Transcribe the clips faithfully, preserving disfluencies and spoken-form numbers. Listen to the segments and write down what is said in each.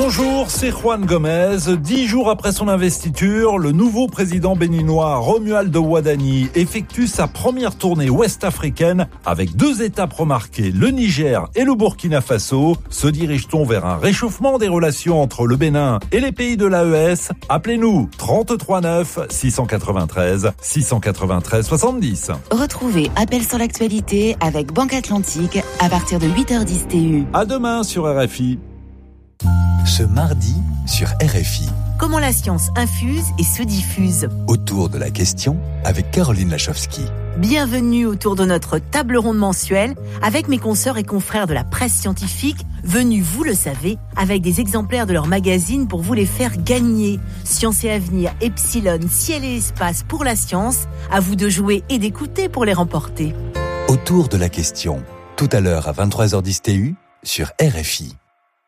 Bonjour, c'est Juan Gomez. Dix jours après son investiture, le nouveau président béninois Romuald Wadani effectue sa première tournée ouest-africaine avec deux étapes remarquées, le Niger et le Burkina Faso. Se dirige-t-on vers un réchauffement des relations entre le Bénin et les pays de l'A E S? Appelez-nous trente-trois neuf six cent quatre-vingt-treize six cent quatre-vingt-treize soixante-dix. Retrouvez Appel sur l'actualité avec Banque Atlantique à partir de huit heures dix T U. À demain sur R F I. Ce mardi sur R F I. Comment la science infuse et se diffuse. Autour de la question avec Caroline Lachowski. Bienvenue autour de notre table ronde mensuelle avec mes consoeurs et confrères de la presse scientifique, venus, vous le savez, avec des exemplaires de leur magazine pour vous les faire gagner. Science et Avenir, Epsilon, Ciel et Espace pour la science, à vous de jouer et d'écouter pour les remporter. Autour de la question, tout à l'heure à vingt-trois heures dix T U sur R F I.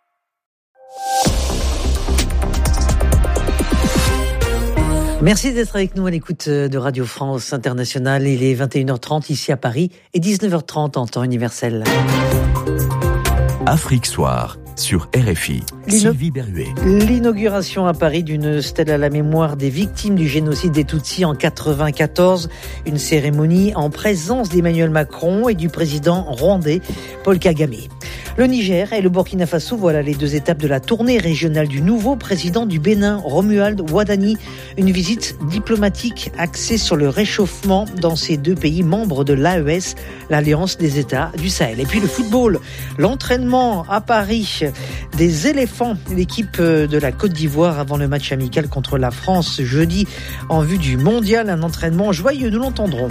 Merci d'être avec nous à l'écoute de Radio France Internationale. Il est vingt et une heures trente ici à Paris et dix-neuf heures trente en temps universel. Afrique Soir sur R F I. L'ino- Sylvie Berruet. L'inauguration à Paris d'une stèle à la mémoire des victimes du génocide des Tutsis en quatre-vingt-quatorze. Une cérémonie en présence d'Emmanuel Macron et du président rwandais Paul Kagame. Le Niger et le Burkina Faso, voilà les deux étapes de la tournée régionale du nouveau président du Bénin, Romuald Wadani. Une visite diplomatique axée sur le réchauffement dans ces deux pays membres de l'A E S, l'Alliance des États du Sahel. Et puis le football, l'entraînement à Paris des éléphants, l'équipe de la Côte d'Ivoire avant le match amical contre la France jeudi en vue du mondial. Un entraînement joyeux, nous l'entendrons.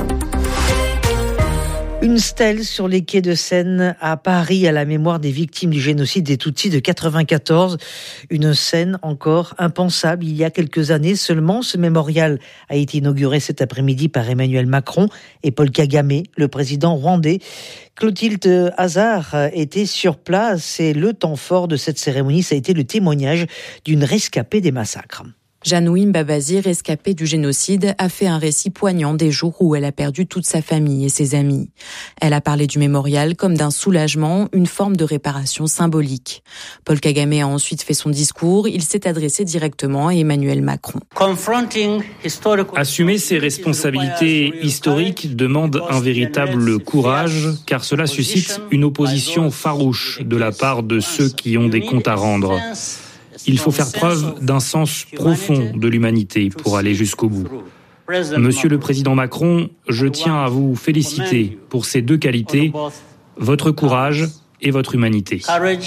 Une stèle sur les quais de Seine à Paris à la mémoire des victimes du génocide des Tutsis de quatre-vingt-quatorze. Une scène encore impensable il y a quelques années seulement. Ce mémorial a été inauguré cet après-midi par Emmanuel Macron et Paul Kagame, le président rwandais. Clotilde Hazard était sur place et le temps fort de cette cérémonie, ça a été le témoignage d'une rescapée des massacres. Janouim Babazi, rescapée du génocide, a fait un récit poignant des jours où elle a perdu toute sa famille et ses amis. Elle a parlé du mémorial comme d'un soulagement, une forme de réparation symbolique. Paul Kagame a ensuite fait son discours. Il s'est adressé directement à Emmanuel Macron. Assumer ses responsabilités historiques demande un véritable courage, car cela suscite une opposition farouche de la part de ceux qui ont des comptes à rendre. Il faut faire preuve d'un sens profond de l'humanité pour aller jusqu'au bout. Monsieur le Président Macron, je tiens à vous féliciter pour ces deux qualités, votre courage et votre humanité.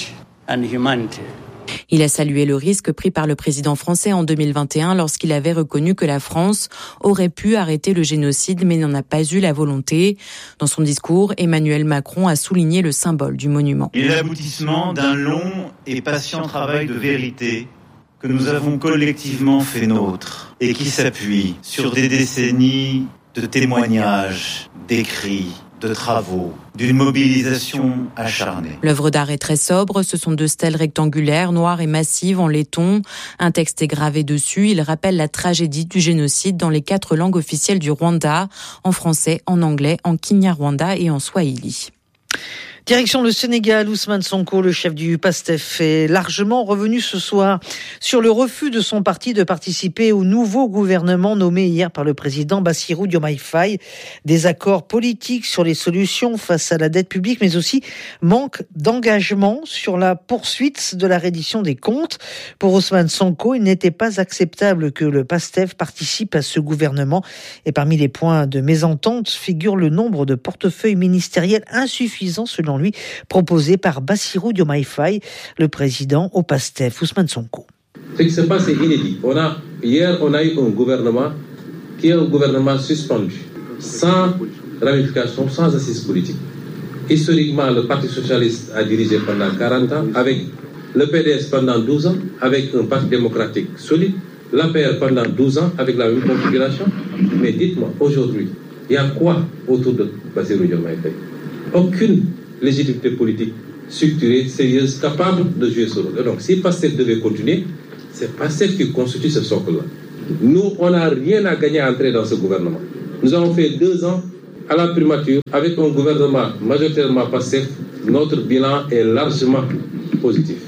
Il a salué le risque pris par le président français en deux mille vingt et un lorsqu'il avait reconnu que la France aurait pu arrêter le génocide mais n'en a pas eu la volonté. Dans son discours, Emmanuel Macron a souligné le symbole du monument. Il est l'aboutissement d'un long et patient travail de vérité que nous avons collectivement fait nôtre et qui s'appuie sur des décennies de témoignages, d'écrits, de travaux, d'une mobilisation acharnée. L'œuvre d'art est très sobre, ce sont deux stèles rectangulaires, noires et massives en laiton. Un texte est gravé dessus, il rappelle la tragédie du génocide dans les quatre langues officielles du Rwanda, en français, en anglais, en Kinyarwanda et en swahili. Direction le Sénégal, Ousmane Sonko, le chef du PASTEF, est largement revenu ce soir sur le refus de son parti de participer au nouveau gouvernement nommé hier par le président Bassirou Diomaye Faye. Désaccords politiques sur les solutions face à la dette publique, mais aussi manque d'engagement sur la poursuite de la reddition des comptes. Pour Ousmane Sonko, il n'était pas acceptable que le PASTEF participe à ce gouvernement. Et parmi les points de mésentente figure le nombre de portefeuilles ministériels insuffisants selon lui, proposé par Bassirou Diomaye Faye, le président au PASTEF, Ousmane Sonko. Ce qui se passe est inédit. On a, hier, on a eu un gouvernement qui est un gouvernement suspendu, sans ramification, sans assise politique. Historiquement, le Parti socialiste a dirigé pendant quarante ans, avec le P D S pendant douze ans, avec un parti démocratique solide, l'A P R pendant douze ans, avec la même configuration. Mais dites-moi, aujourd'hui, il y a quoi autour de Bassirou Diomaye Faye? Aucune légitimité politique structurée, sérieuse, capable de jouer ce rôle. Donc, si PASTEF devait continuer, c'est PASTEF qui constitue ce socle-là. Nous, on n'a rien à gagner à entrer dans ce gouvernement. Nous avons fait deux ans à la primature avec un gouvernement majoritairement PASTEF. Notre bilan est largement positif.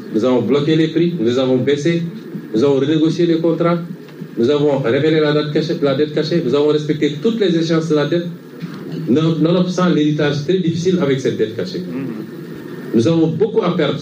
nous avons bloqué les prix, nous les avons baissés, nous avons renégocié les contrats, nous avons révélé la dette cachée, la dette cachée, nous avons respecté toutes les échéances de la dette, nonobstant l'héritage très difficile avec cette dette cachée. Nous avons beaucoup à perdre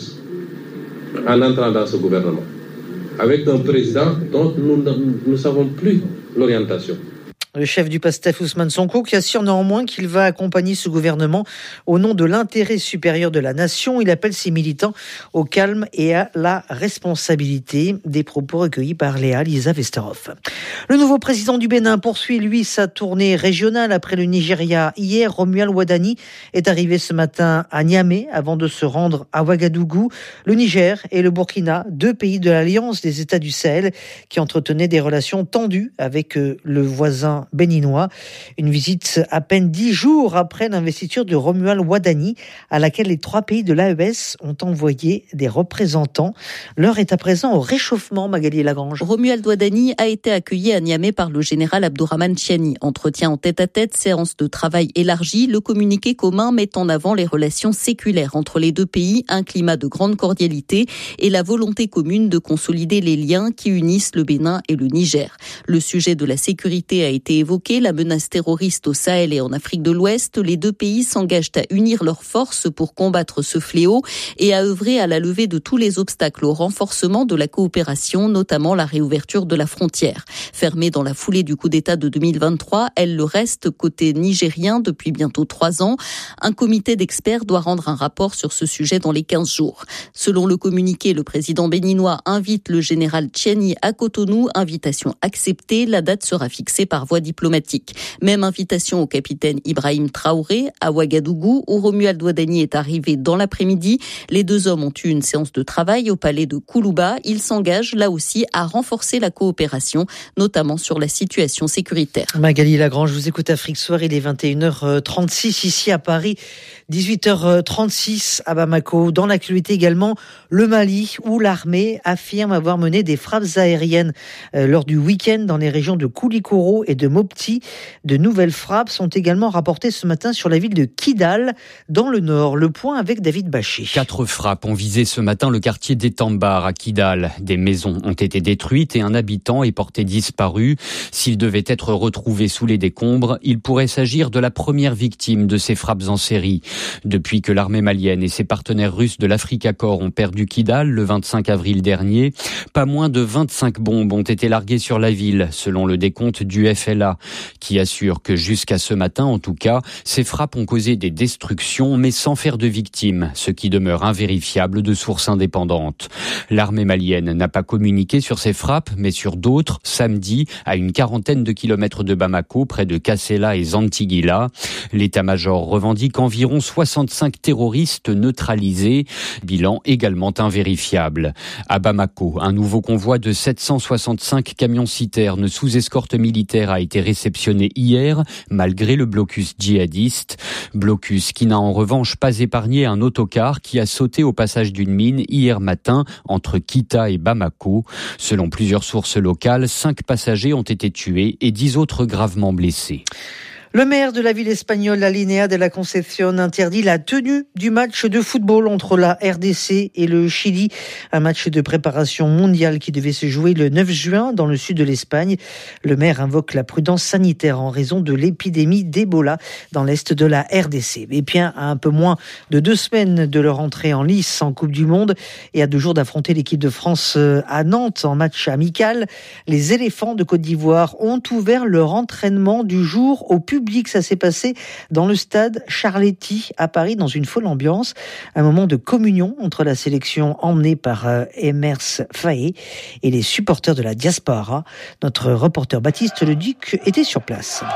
en entrant dans ce gouvernement, avec un président dont nous ne savons plus l'orientation. Le chef du PASTEF, Ousmane Sonko, qui assure néanmoins qu'il va accompagner ce gouvernement au nom de l'intérêt supérieur de la nation. Il appelle ses militants au calme et à la responsabilité. Des propos recueillis par Léa Lisa Vesterhoff. Le nouveau président du Bénin poursuit, lui, sa tournée régionale après le Nigeria. Hier, Romuald Wadani est arrivé ce matin à Niamey avant de se rendre à Ouagadougou. Le Niger et le Burkina, deux pays de l'Alliance des États du Sahel, qui entretenaient des relations tendues avec le voisin béninois. Une visite à peine dix jours après l'investiture de Romuald Wadani, à laquelle les trois pays de l'A E S ont envoyé des représentants. L'heure est à présent au réchauffement, Magali Lagrange. Romuald Wadani a été accueilli à Niamey par le général Abdourahmane Chiani. Entretien en tête-à-tête, séance de travail élargie. Le communiqué commun met en avant les relations séculaires entre les deux pays, un climat de grande cordialité et la volonté commune de consolider les liens qui unissent le Bénin et le Niger. Le sujet de la sécurité a été évoqué, la menace terroriste au Sahel et en Afrique de l'Ouest. Les deux pays s'engagent à unir leurs forces pour combattre ce fléau et à œuvrer à la levée de tous les obstacles au renforcement de la coopération, notamment la réouverture de la frontière. Fermée dans la foulée du coup d'État de deux mille vingt-trois, elle le reste côté nigérien depuis bientôt trois ans. Un comité d'experts doit rendre un rapport sur ce sujet dans les quinze jours. Selon le communiqué, le président béninois invite le général Chiani à Cotonou. Invitation acceptée. La date sera fixée par voie diplomatique. Même invitation au capitaine Ibrahim Traoré à Ouagadougou, où Romuald Wadani est arrivé dans l'après-midi. Les deux hommes ont eu une séance de travail au palais de Koulouba. Ils s'engagent là aussi à renforcer la coopération, notamment sur la situation sécuritaire. Magali Lagrange, je vous écoute Afrique Soir, il est vingt et une heures trente-six ici à Paris, dix-huit heures trente-six à Bamako. Dans l'actualité également, le Mali, où l'armée affirme avoir mené des frappes aériennes euh, lors du week-end dans les régions de Koulikoro et de Mopti. De nouvelles frappes sont également rapportées ce matin sur la ville de Kidal, dans le nord. Le point avec David Bachet. Quatre frappes ont visé ce matin le quartier d'Etambar à Kidal. Des maisons ont été détruites et un habitant est porté disparu. S'il devait être retrouvé sous les décombres, il pourrait s'agir de la première victime de ces frappes en série. Depuis que l'armée malienne et ses partenaires russes de l'Africa Corps ont perdu Kidal le vingt-cinq avril dernier, pas moins de vingt-cinq bombes ont été larguées sur la ville, selon le décompte du F L A, qui assure que jusqu'à ce matin, en tout cas, ces frappes ont causé des destructions, mais sans faire de victimes, ce qui demeure invérifiable de sources indépendantes. L'armée malienne n'a pas communiqué sur ces frappes, mais sur d'autres, samedi, à une quarantaine de kilomètres de Bamako, près de Kassela et Zantigila. L'état-major revendique environ soixante-cinq terroristes neutralisés, bilan également invérifiable. À Bamako, un nouveau convoi de sept cent soixante-cinq camions-citernes sous escorte militaire a été réceptionné hier, malgré le blocus djihadiste. Blocus qui n'a en revanche pas épargné un autocar qui a sauté au passage d'une mine hier matin entre Kita et Bamako. Selon plusieurs sources locales, cinq passagers ont été tués et dix autres gravement blessés. Le maire de la ville espagnole, Alinea de la Concepción, interdit la tenue du match de football entre la R D C et le Chili. Un match de préparation mondiale qui devait se jouer le neuf juin dans le sud de l'Espagne. Le maire invoque la prudence sanitaire en raison de l'épidémie d'Ebola dans l'est de la R D C. Et bien, à un peu moins de deux semaines de leur entrée en lice en Coupe du Monde et à deux jours d'affronter l'équipe de France à Nantes en match amical, les éléphants de Côte d'Ivoire ont ouvert leur entraînement du jour au public. Ça s'est passé dans le stade Charletti à Paris, dans une folle ambiance. Un moment de communion entre la sélection emmenée par euh, Emers Faé et les supporters de la diaspora. Notre reporter Baptiste Leduc était sur place.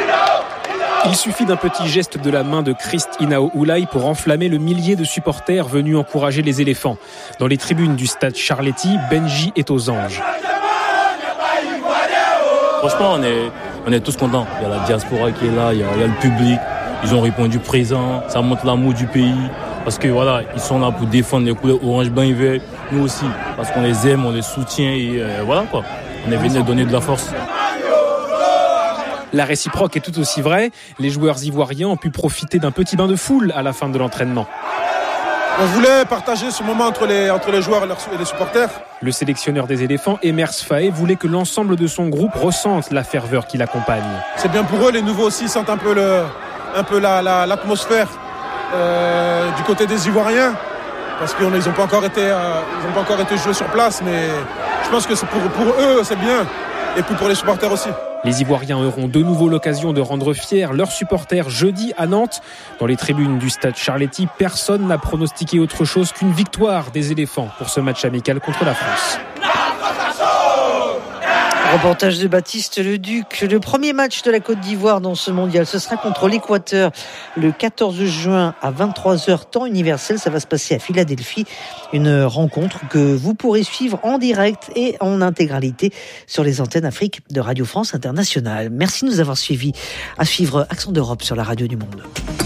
Il suffit d'un petit geste de la main de Christ Inao Oulay pour enflammer le millier de supporters venus encourager les éléphants. Dans les tribunes du stade Charletti, Benji est aux anges. Franchement, on est, on est tous contents. Il y a la diaspora qui est là, il y a, il y a le public. Ils ont répondu présent. Ça montre l'amour du pays. Parce que voilà, ils sont là pour défendre les couleurs orange, blanc et vert. Nous aussi, parce qu'on les aime, on les soutient et euh, voilà quoi. On est venu donner de la force. La réciproque est tout aussi vraie. Les joueurs ivoiriens ont pu profiter d'un petit bain de foule à la fin de l'entraînement. On voulait partager ce moment entre les, entre les joueurs et les supporters. Le sélectionneur des éléphants, Emers Faé, voulait que l'ensemble de son groupe ressente la ferveur qui l'accompagne. C'est bien pour eux, les nouveaux aussi sentent un peu, le, un peu la, la, l'atmosphère euh, du côté des Ivoiriens. Parce qu'ils n'ont pas encore été, euh, ils n'ont pas encore été joués sur place, mais je pense que c'est pour, pour eux, c'est bien. Et puis pour les supporters aussi. Les Ivoiriens auront de nouveau l'occasion de rendre fiers leurs supporters jeudi à Nantes. Dans les tribunes du stade Charletti, personne n'a pronostiqué autre chose qu'une victoire des éléphants pour ce match amical contre la France. Reportage de Baptiste Leduc. Le premier match de la Côte d'Ivoire dans ce mondial, ce sera contre l'Équateur le quatorze juin à vingt-trois heures temps universel. Ça va se passer à Philadelphie. Une rencontre que vous pourrez suivre en direct et en intégralité sur les antennes Afrique de Radio France Internationale. Merci de nous avoir suivis. À suivre Accent d'Europe sur la radio du monde.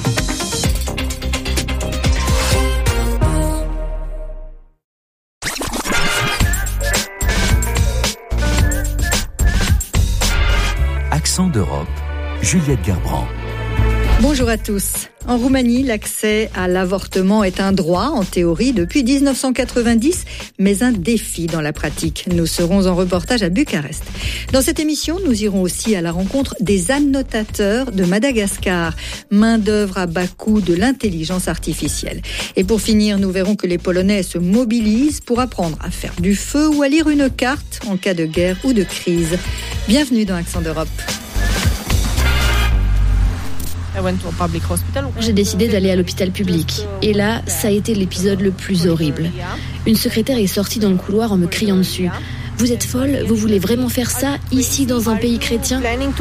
Accent d'Europe, Juliette Gerbrand. Bonjour à tous. En Roumanie, l'accès à l'avortement est un droit, en théorie, depuis dix-neuf cent quatre-vingt-dix, mais un défi dans la pratique. Nous serons en reportage à Bucarest. Dans cette émission, nous irons aussi à la rencontre des annotateurs de Madagascar, main-d'œuvre à bas coût de l'intelligence artificielle. Et pour finir, nous verrons que les Polonais se mobilisent pour apprendre à faire du feu ou à lire une carte en cas de guerre ou de crise. Bienvenue dans Accent d'Europe. J'ai décidé d'aller à l'hôpital public. Et là, ça a été l'épisode le plus horrible. Une secrétaire est sortie dans le couloir en me criant dessus. « Vous êtes folle ? Vous voulez vraiment faire ça, ici, dans un pays chrétien ?»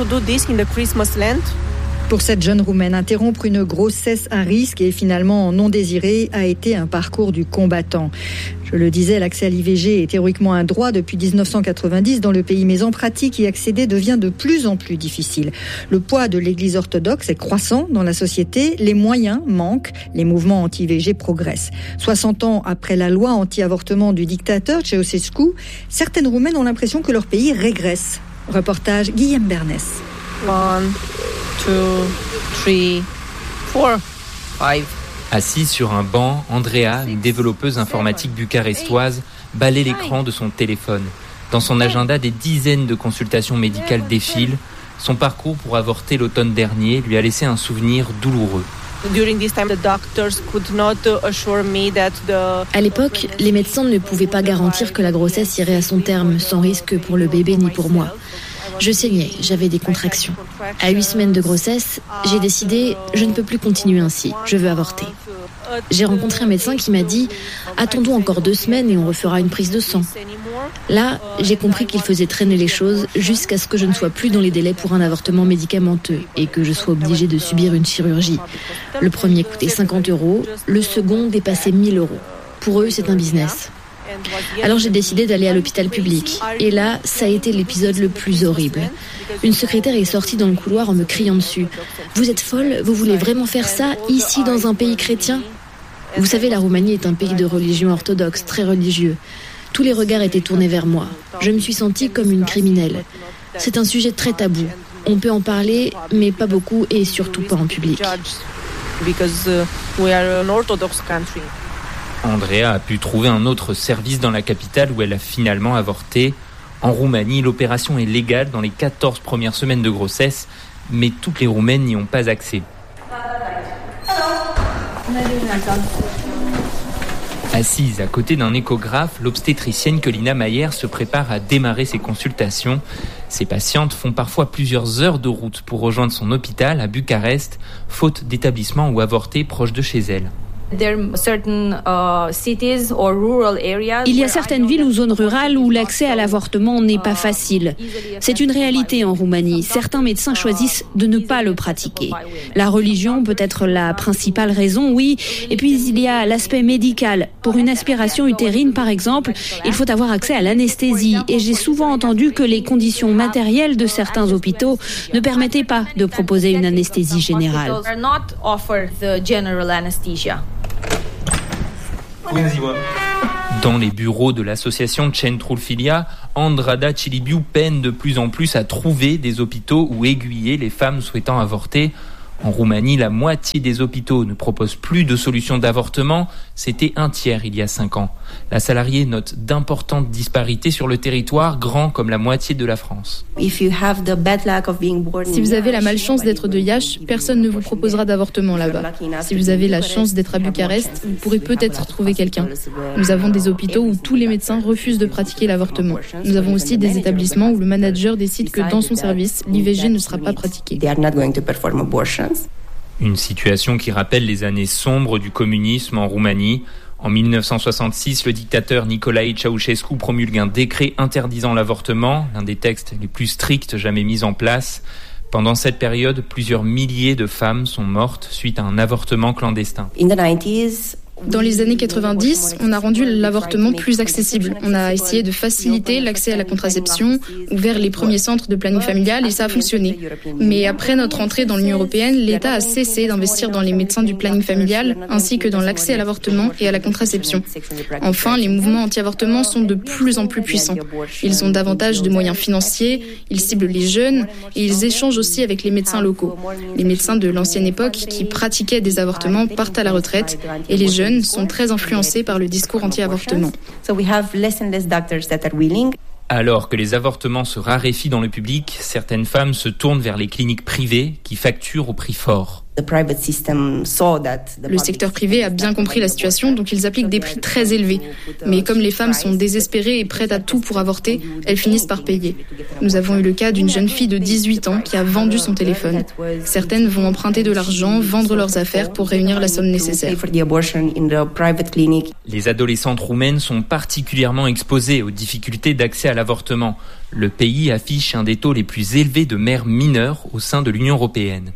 Pour cette jeune Roumaine, interrompre une grossesse à risque et finalement non désirée a été un parcours du combattant. Je le disais, l'accès à l'I V G est théoriquement un droit depuis dix-neuf cent quatre-vingt-dix dans le pays, mais en pratique, y accéder devient de plus en plus difficile. Le poids de l'Église orthodoxe est croissant dans la société, les moyens manquent, les mouvements anti-I V G progressent. soixante ans après la loi anti-avortement du dictateur Ceausescu, certaines Roumaines ont l'impression que leur pays régresse. Reportage Guillaume Bernès. One, two, three, four, five. Assise sur un banc, Andrea, une développeuse informatique bucarestoise, balaie l'écran de son téléphone. Dans son agenda, des dizaines de consultations médicales défilent. Son parcours pour avorter l'automne dernier lui a laissé un souvenir douloureux. À l'époque, les médecins ne pouvaient pas garantir que la grossesse irait à son terme, sans risque pour le bébé ni pour moi. Je saignais, j'avais des contractions. À huit semaines de grossesse, j'ai décidé, je ne peux plus continuer ainsi, je veux avorter. J'ai rencontré un médecin qui m'a dit, attendons encore deux semaines et on refera une prise de sang. Là, j'ai compris qu'il faisait traîner les choses jusqu'à ce que je ne sois plus dans les délais pour un avortement médicamenteux et que je sois obligée de subir une chirurgie. Le premier coûtait cinquante euros, le second dépassait mille euros. Pour eux, c'est un business. Alors j'ai décidé d'aller à l'hôpital public. Et là, ça a été l'épisode le plus horrible. Une secrétaire est sortie dans le couloir en me criant dessus. « Vous êtes folle ? Vous voulez vraiment faire ça, ici, dans un pays chrétien ?» Vous savez, la Roumanie est un pays de religion orthodoxe, très religieux. Tous les regards étaient tournés vers moi. Je me suis sentie comme une criminelle. C'est un sujet très tabou. On peut en parler, mais pas beaucoup et surtout pas en public. Andrea a pu trouver un autre service dans la capitale où elle a finalement avorté. En Roumanie, l'opération est légale dans les quatorze premières semaines de grossesse, mais toutes les Roumaines n'y ont pas accès. Assise à côté d'un échographe, l'obstétricienne Colina Mayer se prépare à démarrer ses consultations. Ses patientes font parfois plusieurs heures de route pour rejoindre son hôpital à Bucarest, faute d'établissement ou avorter proche de chez elle. Il y a certaines villes ou zones rurales où l'accès à l'avortement n'est pas facile. C'est une réalité en Roumanie. Certains médecins choisissent de ne pas le pratiquer. La religion peut être la principale raison, oui. Et puis il y a l'aspect médical. Pour une aspiration utérine, par exemple, il faut avoir accès à l'anesthésie. Et j'ai souvent entendu que les conditions matérielles de certains hôpitaux ne permettaient pas de proposer une anesthésie générale. Dans les bureaux de l'association Centrul Filia, Andrada Cilibiu peine de plus en plus à trouver des hôpitaux où aiguiller les femmes souhaitant avorter. En Roumanie, la moitié des hôpitaux ne proposent plus de solution d'avortement. C'était un tiers il y a cinq ans. La salariée note d'importantes disparités sur le territoire, grand comme la moitié de la France. Si vous avez la malchance d'être de Iași, personne ne vous proposera d'avortement là-bas. Si vous avez la chance d'être à Bucarest, vous pourrez peut-être trouver quelqu'un. Nous avons des hôpitaux où tous les médecins refusent de pratiquer l'avortement. Nous avons aussi des établissements où le manager décide que dans son service, l'I V G ne sera pas pratiqué. Une situation qui rappelle les années sombres du communisme en Roumanie. En dix-neuf cent soixante-six, le dictateur Nicolae Ceausescu promulgue un décret interdisant l'avortement, l'un des textes les plus stricts jamais mis en place. Pendant cette période, plusieurs milliers de femmes sont mortes suite à un avortement clandestin. Dans les années quatre-vingt-dix, on a rendu l'avortement plus accessible. On a essayé de faciliter l'accès à la contraception, ouvert les premiers centres de planning familial et ça a fonctionné. Mais après notre entrée dans l'Union européenne, l'État a cessé d'investir dans les médecins du planning familial ainsi que dans l'accès à l'avortement et à la contraception. Enfin, les mouvements anti-avortement sont de plus en plus puissants. Ils ont davantage de moyens financiers, ils ciblent les jeunes et ils échangent aussi avec les médecins locaux. Les médecins de l'ancienne époque qui pratiquaient des avortements partent à la retraite et les jeunes sont très influencés par le discours anti-avortement. Alors que les avortements se raréfient dans le public, certaines femmes se tournent vers les cliniques privées qui facturent au prix fort. Le secteur privé a bien compris la situation, donc ils appliquent des prix très élevés. Mais comme les femmes sont désespérées et prêtes à tout pour avorter, elles finissent par payer. Nous avons eu le cas d'une jeune fille de dix-huit ans qui a vendu son téléphone. Certaines vont emprunter de l'argent, vendre leurs affaires pour réunir la somme nécessaire. Les adolescentes roumaines sont particulièrement exposées aux difficultés d'accès à l'avortement. Le pays affiche un des taux les plus élevés de mères mineures au sein de l'Union européenne.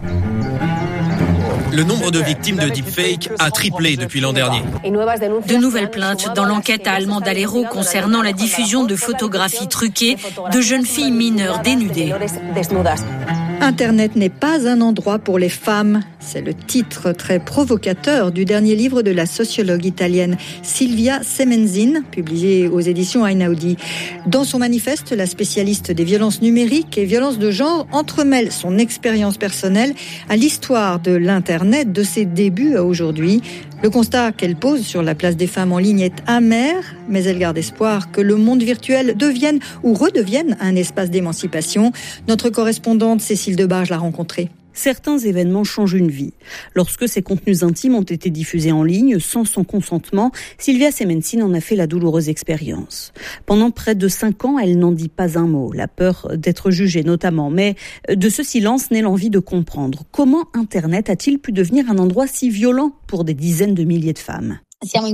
Le nombre de victimes de deepfake a triplé depuis l'an dernier. De nouvelles plaintes dans l'enquête à Allemande Alero concernant la diffusion de photographies truquées de jeunes filles mineures dénudées. Internet n'est pas un endroit pour les femmes. C'est le titre très provocateur du dernier livre de la sociologue italienne Silvia Semenzin, publié aux éditions Einaudi. Dans son manifeste, la spécialiste des violences numériques et violences de genre entremêle son expérience personnelle à l'histoire de l'Internet, de ses débuts à aujourd'hui. Le constat qu'elle pose sur la place des femmes en ligne est amer, mais elle garde espoir que le monde virtuel devienne ou redevienne un espace d'émancipation. Notre correspondante Cécile Debarge l'a rencontrée. Certains événements changent une vie. Lorsque ces contenus intimes ont été diffusés en ligne sans son consentement, Silvia Semenzin en a fait la douloureuse expérience. Pendant près de cinq ans, elle n'en dit pas un mot, la peur d'être jugée notamment. Mais de ce silence naît l'envie de comprendre. Comment Internet a-t-il pu devenir un endroit si violent pour des dizaines de milliers de femmes ? En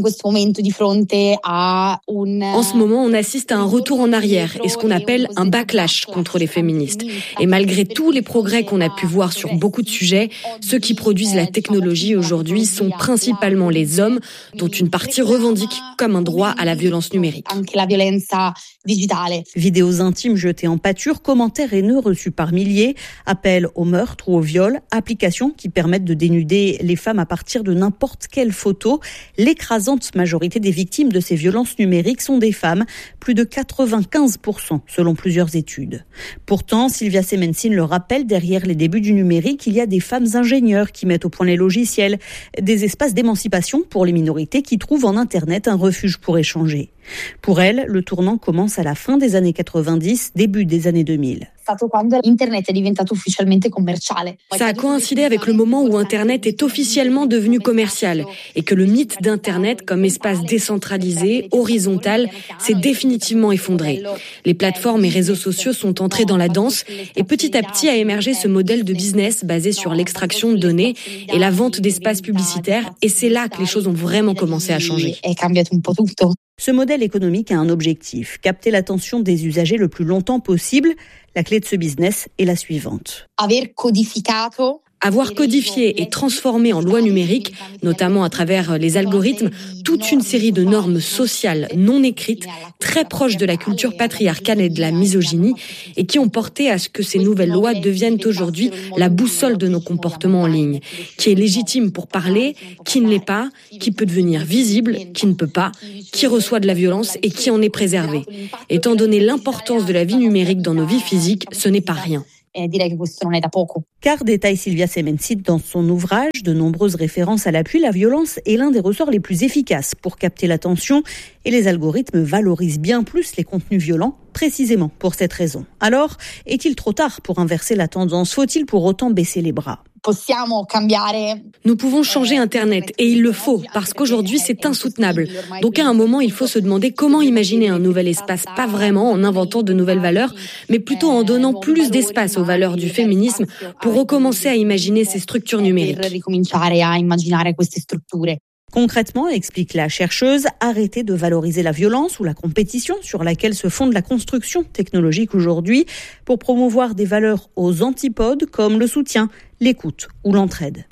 ce moment, on assiste à un retour en arrière et ce qu'on appelle un backlash contre les féministes. Et malgré tous les progrès qu'on a pu voir sur beaucoup de sujets, ceux qui produisent la technologie aujourd'hui sont principalement les hommes, dont une partie revendique comme un droit à la violence numérique. Vidéos intimes jetées en pâture, commentaires haineux reçus par milliers, appels au meurtre ou au viol, applications qui permettent de dénuder les femmes à partir de n'importe quelle photo. L'écrasante majorité des victimes de ces violences numériques sont des femmes, plus de quatre-vingt-quinze pour cent selon plusieurs études. Pourtant, Silvia Semenzin le rappelle, derrière les débuts du numérique, il y a des femmes ingénieurs qui mettent au point les logiciels, des espaces d'émancipation pour les minorités qui trouvent en Internet un refuge pour échanger. Pour elle, le tournant commence à la fin des années quatre-vingt-dix, début des années deux mille. Ça a coïncidé avec le moment où Internet est officiellement devenu commercial et que le mythe d'Internet comme espace décentralisé, horizontal, s'est définitivement effondré. Les plateformes et réseaux sociaux sont entrés dans la danse et petit à petit a émergé ce modèle de business basé sur l'extraction de données et la vente d'espaces publicitaires et c'est là que les choses ont vraiment commencé à changer. Ce modèle économique a un objectif, capter l'attention des usagers le plus longtemps possible. La clé de ce business est la suivante. Avoir codifié et transformé en loi numérique, notamment à travers les algorithmes, toute une série de normes sociales non écrites, très proches de la culture patriarcale et de la misogynie, et qui ont porté à ce que ces nouvelles lois deviennent aujourd'hui la boussole de nos comportements en ligne, qui est légitime pour parler, qui ne l'est pas, qui peut devenir visible, qui ne peut pas, qui reçoit de la violence et qui en est préservé. Étant donné l'importance de la vie numérique dans nos vies physiques, ce n'est pas rien. Car, détaille Silvia Semencid dans son ouvrage, de nombreuses références à l'appui, la violence est l'un des ressorts les plus efficaces pour capter l'attention et les algorithmes valorisent bien plus les contenus violents, précisément pour cette raison. Alors, est-il trop tard pour inverser la tendance ? Faut-il pour autant baisser les bras ? Nous pouvons changer Internet et il le faut parce qu'aujourd'hui c'est insoutenable. Donc à un moment il faut se demander comment imaginer un nouvel espace, pas vraiment en inventant de nouvelles valeurs, mais plutôt en donnant plus d'espace aux valeurs du féminisme pour recommencer à imaginer ces structures numériques. Concrètement, explique la chercheuse, arrêter de valoriser la violence ou la compétition sur laquelle se fonde la construction technologique aujourd'hui pour promouvoir des valeurs aux antipodes comme le soutien, l'écoute ou l'entraide.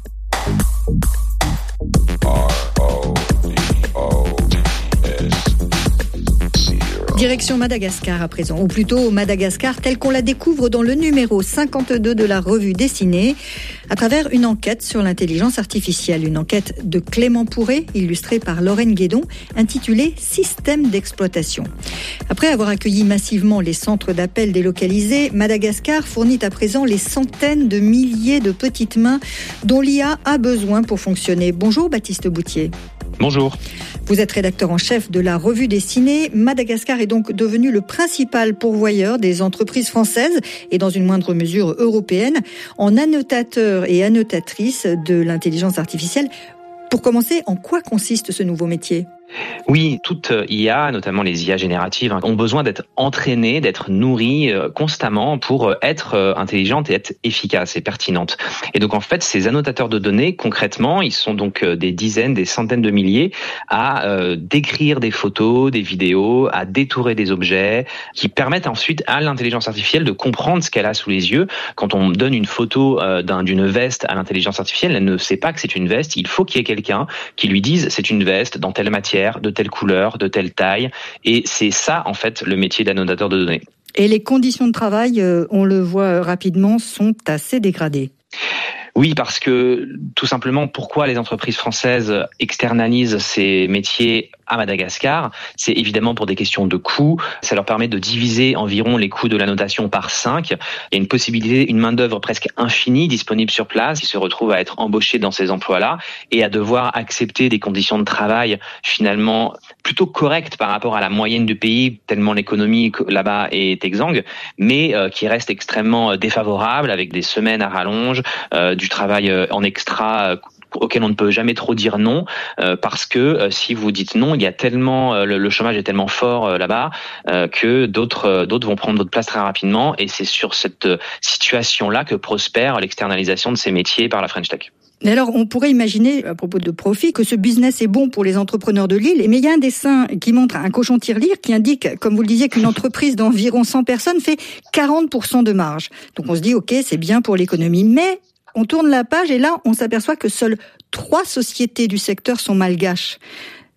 Direction Madagascar à présent, ou plutôt Madagascar tel qu'on la découvre dans le numéro cinquante-deux de la revue Dessinée, à travers une enquête sur l'intelligence artificielle. Une enquête de Clément Pourré, illustrée par Lorraine Guédon, intitulée « Système d'exploitation ». Après avoir accueilli massivement les centres d'appel délocalisés, Madagascar fournit à présent les centaines de milliers de petites mains dont l'I A a besoin pour fonctionner. Bonjour Baptiste Boutier. Bonjour. Vous êtes rédacteur en chef de la revue Dessinée. Madagascar est donc devenu le principal pourvoyeur des entreprises françaises et dans une moindre mesure européenne en annotateurs et annotatrices de l'intelligence artificielle. Pour commencer, en quoi consiste ce nouveau métier ? Oui, toute I A, notamment les I A génératives, ont besoin d'être entraînées, d'être nourries constamment pour être intelligentes et être efficaces et pertinentes. Et donc en fait, ces annotateurs de données, concrètement, ils sont donc des dizaines, des centaines de milliers à euh, décrire des photos, des vidéos, à détourer des objets, qui permettent ensuite à l'intelligence artificielle de comprendre ce qu'elle a sous les yeux. Quand on donne une photo euh, d'un, d'une veste à l'intelligence artificielle, elle ne sait pas que c'est une veste. Il faut qu'il y ait quelqu'un qui lui dise c'est une veste dans telle matière, de telle couleur, de telle taille. Et c'est ça, en fait, le métier d'annotateur de données. Et les conditions de travail, on le voit rapidement, sont assez dégradées. Oui, parce que tout simplement, pourquoi les entreprises françaises externalisent ces métiers à Madagascar, c'est évidemment pour des questions de coûts. Ça leur permet de diviser environ les coûts de l'annotation par cinq. Il y a une possibilité, une main-d'œuvre presque infinie disponible sur place. Ils se retrouvent à être embauchés dans ces emplois-là et à devoir accepter des conditions de travail finalement plutôt correctes par rapport à la moyenne du pays, tellement l'économie là-bas est exsangue, mais euh, qui reste extrêmement défavorable avec des semaines à rallonge, euh, du travail en extra auquel on ne peut jamais trop dire non, euh, parce que euh, si vous dites non, il y a tellement euh, le, le chômage est tellement fort euh, là-bas euh, que d'autres euh, d'autres vont prendre votre place très rapidement, et c'est sur cette euh, situation-là que prospère l'externalisation de ces métiers par la French Tech. Mais alors, on pourrait imaginer, à propos de profit, que ce business est bon pour les entrepreneurs de l'île. Mais il y a un dessin qui montre un cochon tirelire qui indique, comme vous le disiez, qu'une entreprise d'environ cent personnes fait quarante pour cent de marge. Donc on se dit, ok, c'est bien pour l'économie. Mais on tourne la page et là, on s'aperçoit que seules trois sociétés du secteur sont malgaches. Pourquoi ?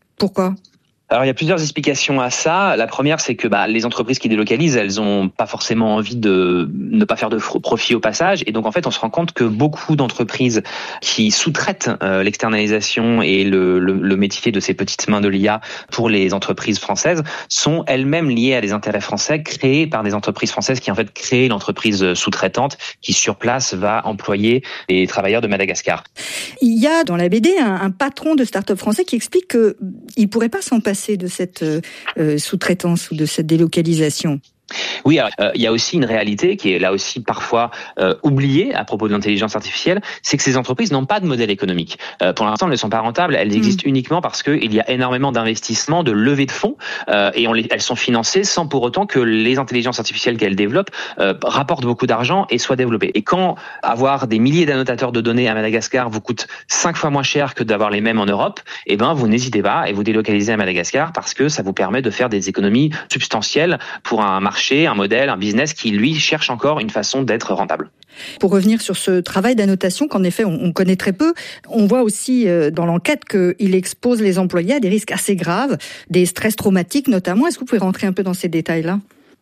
Alors il y a plusieurs explications à ça. La première, c'est que bah, les entreprises qui délocalisent, elles ont pas forcément envie de ne pas faire de profit au passage, et donc en fait on se rend compte que beaucoup d'entreprises qui sous-traitent euh, l'externalisation et le, le, le métier de ces petites mains de l'I A pour les entreprises françaises sont elles-mêmes liées à des intérêts français créés par des entreprises françaises qui en fait créent l'entreprise sous-traitante qui sur place va employer les travailleurs de Madagascar. Il y a dans la B D un, un patron de start-up français qui explique qu'il ne pourrait pas s'en passer de cette euh, sous-traitance ou de cette délocalisation. Oui, alors, euh, il y a aussi une réalité qui est là aussi parfois euh, oubliée à propos de l'intelligence artificielle, c'est que ces entreprises n'ont pas de modèle économique. Euh, pour l'instant, elles ne sont pas rentables, elles existent mmh. uniquement parce qu'il y a énormément d'investissements, de levées de fonds, euh, et on les, elles sont financées sans pour autant que les intelligences artificielles qu'elles développent euh, rapportent beaucoup d'argent et soient développées. Et quand avoir des milliers d'annotateurs de données à Madagascar vous coûte cinq fois moins cher que d'avoir les mêmes en Europe, eh ben vous n'hésitez pas et vous délocalisez à Madagascar parce que ça vous permet de faire des économies substantielles pour un marché, un modèle, un business qui, lui, cherche encore une façon d'être rentable. Pour revenir sur ce travail d'annotation qu'en effet on connaît très peu, on voit aussi dans l'enquête qu'il expose les employés à des risques assez graves, des stress traumatiques notamment. Est-ce que vous pouvez rentrer un peu dans ces détails-là ?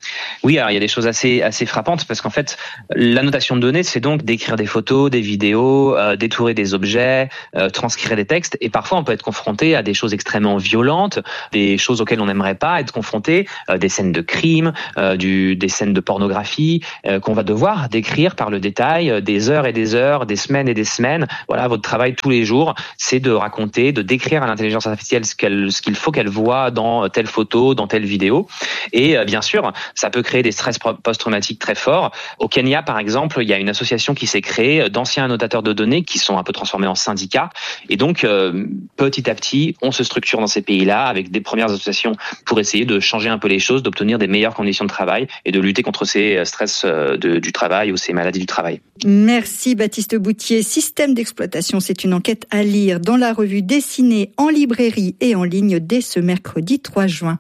Oui, alors il y a des choses assez assez frappantes parce qu'en fait, l'annotation de données, c'est donc d'écrire des photos, des vidéos, euh, détourer des objets, euh, transcrire des textes, et parfois on peut être confronté à des choses extrêmement violentes, des choses auxquelles on n'aimerait pas être confronté, euh, des scènes de crime, euh, du, des scènes de pornographie euh, qu'on va devoir décrire par le détail, euh, des heures et des heures, des semaines et des semaines. Voilà, votre travail tous les jours, c'est de raconter, de décrire à l'intelligence artificielle ce qu'elle, ce qu'il faut qu'elle voit dans telle photo, dans telle vidéo, et euh, bien sûr, ça peut créer des stress post-traumatiques très forts. Au Kenya, par exemple, il y a une association qui s'est créée d'anciens annotateurs de données qui sont un peu transformés en syndicats. Et donc, euh, petit à petit, on se structure dans ces pays-là avec des premières associations pour essayer de changer un peu les choses, d'obtenir des meilleures conditions de travail et de lutter contre ces stress de, du travail ou ces maladies du travail. Merci Baptiste Boutier. Système d'exploitation, c'est une enquête à lire dans la revue Dessinée en librairie et en ligne dès ce mercredi trois juin.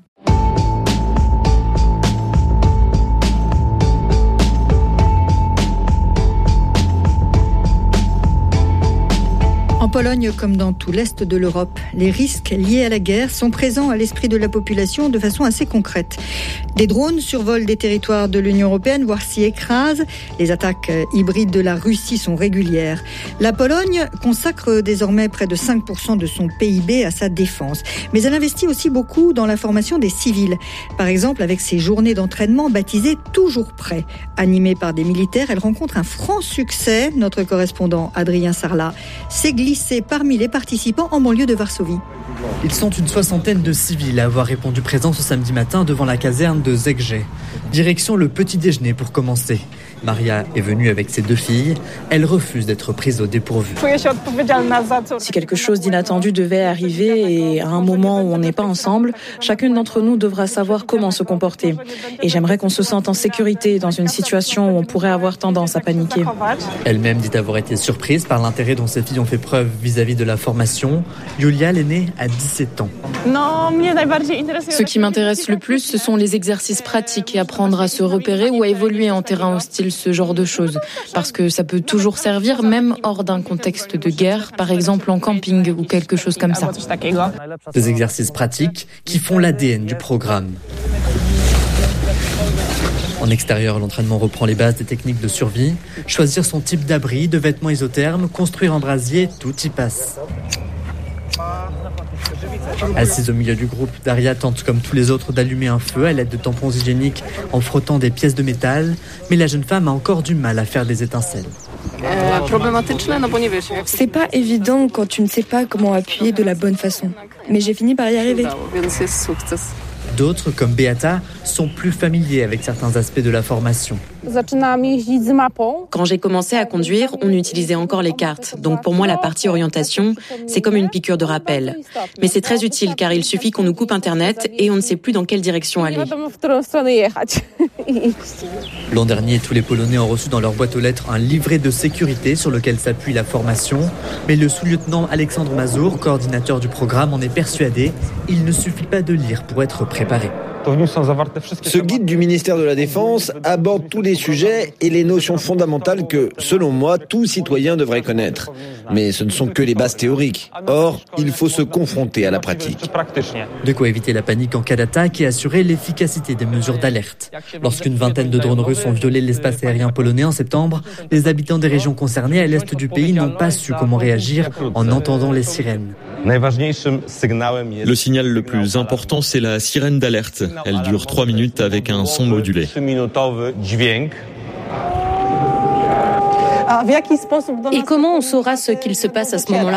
En Pologne, comme dans tout l'Est de l'Europe, les risques liés à la guerre sont présents à l'esprit de la population de façon assez concrète. Des drones survolent des territoires de l'Union européenne, voire s'y écrasent. Les attaques hybrides de la Russie sont régulières. La Pologne consacre désormais près de cinq pour cent de son P I B à sa défense. Mais elle investit aussi beaucoup dans la formation des civils. Par exemple, avec ses journées d'entraînement baptisées « Toujours prêts ». Animée par des militaires, elle rencontre un franc succès. Notre correspondant Adrien Sarlat s'est glissé parmi les participants en banlieue de Varsovie. Ils sont une soixantaine de civils à avoir répondu présent ce samedi matin devant la caserne de Zegje. Direction le petit déjeuner pour commencer. Maria est venue avec ses deux filles. Elle refuse d'être prise au dépourvu. Si quelque chose d'inattendu devait arriver et à un moment où on n'est pas ensemble, chacune d'entre nous devra savoir comment se comporter. Et j'aimerais qu'on se sente en sécurité dans une situation où on pourrait avoir tendance à paniquer. Elle-même dit avoir été surprise par l'intérêt dont ses filles ont fait preuve vis-à-vis de la formation. Yulia, l'aînée, a dix-sept ans. Ce qui m'intéresse le plus, ce sont les exercices pratiques et apprendre à se repérer ou à évoluer en terrain hostile, ce genre de choses. Parce que ça peut toujours servir, même hors d'un contexte de guerre, par exemple en camping ou quelque chose comme ça. Des exercices pratiques qui font l'A D N du programme. En extérieur, l'entraînement reprend les bases des techniques de survie. Choisir son type d'abri, de vêtements isothermes, construire un brasier, tout y passe. Assise au milieu du groupe, Daria tente comme tous les autres d'allumer un feu à l'aide de tampons hygiéniques en frottant des pièces de métal, mais la jeune femme a encore du mal à faire des étincelles. C'est pas évident quand tu ne sais pas comment appuyer de la bonne façon, mais j'ai fini par y arriver. D'autres, comme Beata, sont plus familiers avec certains aspects de la formation. Quand j'ai commencé à conduire, on utilisait encore les cartes. Donc pour moi, la partie orientation, c'est comme une piqûre de rappel. Mais c'est très utile car il suffit qu'on nous coupe Internet et on ne sait plus dans quelle direction aller. L'an dernier, tous les Polonais ont reçu dans leur boîte aux lettres un livret de sécurité sur lequel s'appuie la formation. Mais le sous-lieutenant Alexandre Mazur, coordinateur du programme, en est persuadé. Il ne suffit pas de lire pour être préparé. Ce guide du ministère de la Défense aborde tous les sujets et les notions fondamentales que, selon moi, tout citoyen devrait connaître. Mais ce ne sont que les bases théoriques. Or, il faut se confronter à la pratique. De quoi éviter la panique en cas d'attaque et assurer l'efficacité des mesures d'alerte. Lorsqu'une vingtaine de drones russes ont violé l'espace aérien polonais en septembre, les habitants des régions concernées à l'est du pays n'ont pas su comment réagir en entendant les sirènes. Le signal le plus important, c'est la sirène d'alerte. Elle dure trois minutes avec un son modulé. Et comment on saura ce qu'il se passe à ce moment-là ?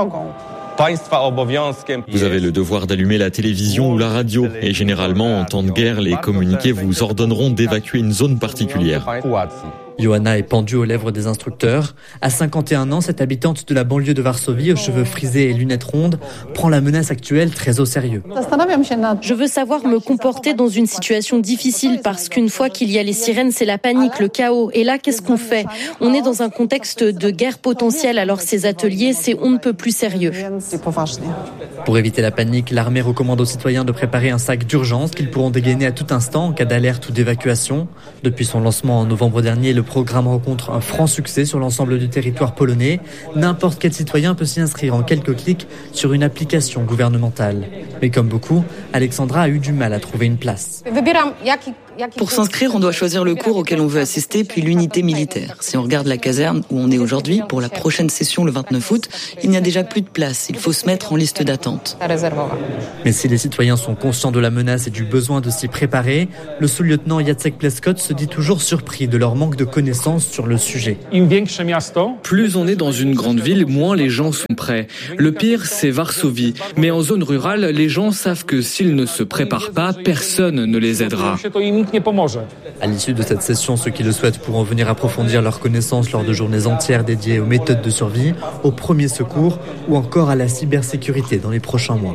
Vous avez le devoir d'allumer la télévision ou la radio. Et généralement, en temps de guerre, les communiqués vous ordonneront d'évacuer une zone particulière. Johanna est pendue aux lèvres des instructeurs. À cinquante et un ans, cette habitante de la banlieue de Varsovie, aux cheveux frisés et lunettes rondes, prend la menace actuelle très au sérieux. Je veux savoir me comporter dans une situation difficile parce qu'une fois qu'il y a les sirènes, c'est la panique, le chaos. Et là, qu'est-ce qu'on fait ? On est dans un contexte de guerre potentielle, alors ces ateliers, c'est on ne peut plus sérieux. Pour éviter la panique, l'armée recommande aux citoyens de préparer un sac d'urgence qu'ils pourront dégainer à tout instant en cas d'alerte ou d'évacuation. Depuis son lancement en novembre dernier, le programme rencontre un franc succès sur l'ensemble du territoire polonais. N'importe quel citoyen peut s'y inscrire en quelques clics sur une application gouvernementale. Mais comme beaucoup, Alexandra a eu du mal à trouver une place. Pour s'inscrire, on doit choisir le cours auquel on veut assister, puis l'unité militaire. Si on regarde la caserne où on est aujourd'hui, pour la prochaine session le vingt-neuf août, il n'y a déjà plus de place. Il faut se mettre en liste d'attente. Mais si les citoyens sont conscients de la menace et du besoin de s'y préparer, le sous-lieutenant Jacek Pleskot se dit toujours surpris de leur manque de connaissances sur le sujet. Plus on est dans une grande ville, moins les gens sont prêts. Le pire, c'est Varsovie. Mais en zone rurale, les gens savent que s'ils ne se préparent pas, personne ne les aidera. À l'issue de cette session, ceux qui le souhaitent pourront venir approfondir leurs connaissances lors de journées entières dédiées aux méthodes de survie, aux premiers secours ou encore à la cybersécurité dans les prochains mois.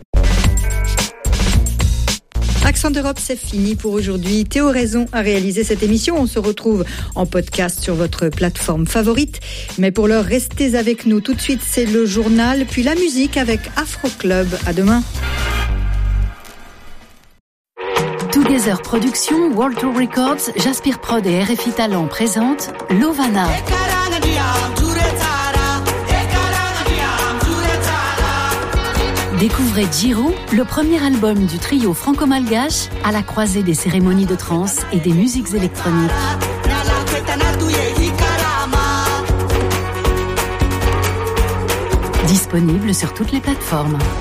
Accent d'Europe, c'est fini pour aujourd'hui. Théo Raison a réalisé cette émission. On se retrouve en podcast sur votre plateforme favorite. Mais pour l'heure, restez avec nous. Tout de suite, c'est le journal, puis la musique avec Afro Club. À demain. Together Productions, World Tour Records, Jaspir Prod et R F I Talent présentent Lovana. Découvrez Giro, le premier album du trio franco-malgache à la croisée des cérémonies de trance et des musiques électroniques. Disponible sur toutes les plateformes.